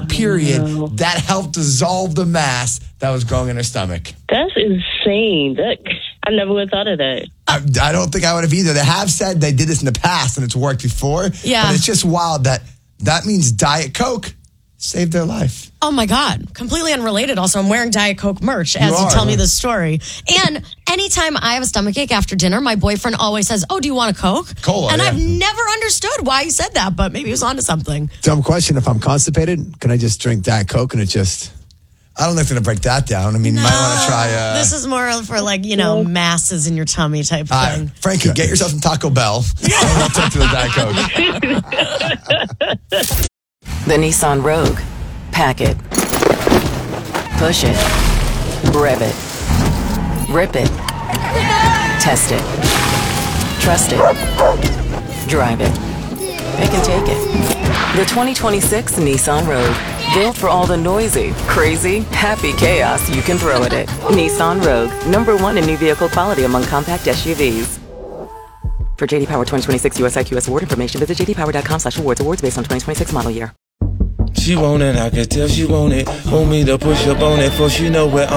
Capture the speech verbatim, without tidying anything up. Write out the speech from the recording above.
that period, no. that helped dissolve the mass that was growing in her stomach. That's insane. That I never would have thought of that. I, I don't think I would have either. They have said they did this in the past and it's worked before. Yeah. But it's just wild that that means Diet Coke saved their life. Oh my God. Completely unrelated. Also, I'm wearing Diet Coke merch as you, you tell me this story. And anytime I have a stomachache after dinner, my boyfriend always says, oh, do you want a Coke? Cola, and yeah. I've never understood why he said that, but maybe he was onto something. Dumb question. If I'm constipated, can I just drink Diet Coke and it just... I don't think it's going to break that down. I mean, no, you might want to try... Uh... This is more for like, you know, masses in your tummy type thing. Uh, Frankie, get yourself some Taco Bell. And we'll take to the Diet Coke. The Nissan Rogue. Pack it. Push it. Rev it. Rip it. Test it. Trust it. Drive it. It can take it. The twenty twenty-six Nissan Rogue. Built for all the noisy, crazy, happy chaos you can throw at it. Nissan Rogue. Number one in new vehicle quality among compact S U Vs. For J D Power twenty twenty-six U S I Q S award information, visit j d power dot com slash awards. Awards based on twenty twenty-six model year. She want it, I can tell she want it. Want me to push up on it, for she know where I'm